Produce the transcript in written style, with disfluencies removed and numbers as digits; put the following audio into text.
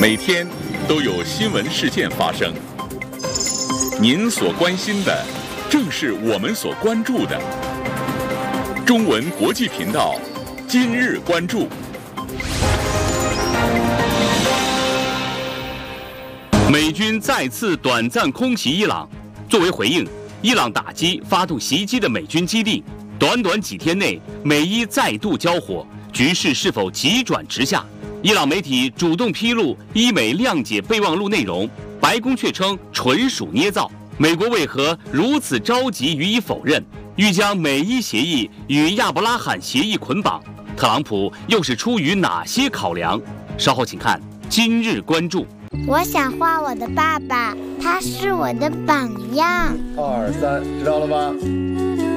每天都有新闻事件发生，您所关心的正是我们所关注的。中文国际频道今日关注。 美军再次短暂空袭伊朗，作为回应，伊朗打击发动袭击的美军基地。短短几天内，美伊再度交火，局势是否急转直下？伊朗媒体主动披露伊美谅解备忘录内容，白宫却称纯属捏造。美国为何如此着急予以否认？欲将美伊协议与亚伯拉罕协议捆绑，特朗普又是出于哪些考量？稍后请看今日关注。 我想画我的爸爸，他是我的榜样。 2、3，知道了吗？